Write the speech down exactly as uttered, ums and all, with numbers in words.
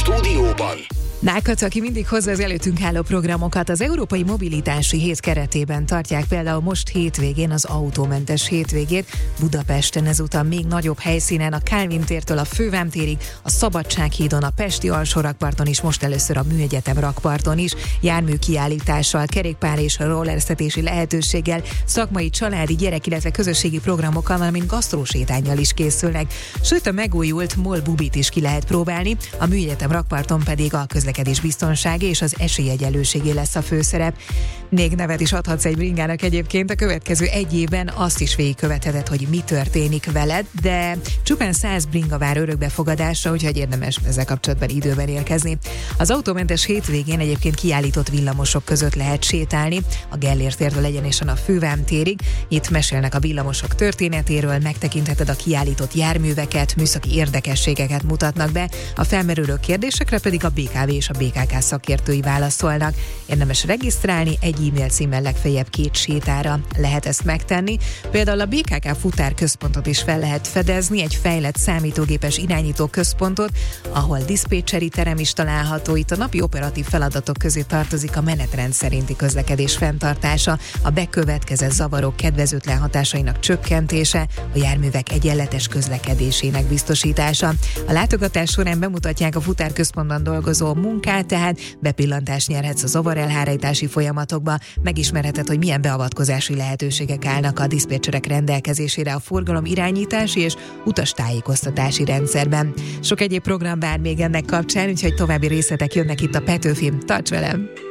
stúdióban Nákac, aki mindig hozza az előttünk álló programokat, az Európai Mobilitási Hét keretében tartják például most hétvégén az autómentes hétvégét. Budapesten ezúttal még nagyobb helyszínen, a Kálvin tértől a Fővám térig, a Szabadsághídon, a Pesti alsórakparton is, most először a Műegyetem rakparton is, járműkiállítással, kerékpár és rollereztetési lehetőséggel, szakmai, családi, gyerek, illetve közösségi programokkal, valamint gasztrósétánnyal is készülnek. Sőt, a megújult MOL Bubit is ki lehet próbálni, a Műegyetem rakparton pedig a közlekedés biztonsági és az esélyegyenlőségé lesz a főszerep. Még nevet is adhatsz egy bringának egyébként, a következő egy évben azt is végigkövetheted, hogy mi történik veled, de csupán száz bringa vár örökbefogadásra, úgyhogy érdemes ezzel kapcsolatban időben érkezni. Az autómentes hétvégén egyébként kiállított villamosok között lehet sétálni, a Gellért tértől egyenesen a Fővám térig. Itt mesélnek a villamosok történetéről, megtekintheted a kiállított járműveket, műszaki érdekességeket mutatnak be, a felmerülő kérdésekre pedig a bé ká vé és a bé ká ká szakértői válaszolnak. Érdemes regisztrálni, egy e-mail címmel legfeljebb két sétára lehet ezt megtenni. Például a bé ká ká futárközpontot is fel lehet fedezni, egy fejlett számítógépes irányító központot, ahol diszpécseri terem is található. Itt a napi operatív feladatok közé tartozik a menetrend szerinti közlekedés fenntartása, a bekövetkezett zavarok kedvezőtlen hatásainak csökkentése, a járművek egyenletes közlekedésének biztosítása. A látogatás során bemutatják a futárközpontban dolgozó munkát, tehát bepillantást nyerhetsz a zavarelhárítási folyamatokba, megismerheted, hogy milyen beavatkozási lehetőségek állnak a diszpécserek rendelkezésére a forgalom irányítási és utastájékoztatási rendszerben. Sok egyéb program vár még ennek kapcsán, úgyhogy további részletek jönnek itt a Petőfin. Tarts velem!